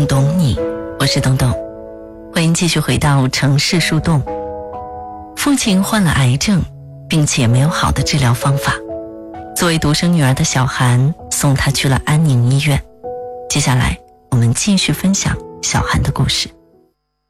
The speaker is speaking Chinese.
更懂你，我是东东，欢迎继续回到城市树洞。父亲患了癌症，并且没有好的治疗方法。作为独生女儿的小韩送她去了安宁医院。接下来我们继续分享小韩的故事。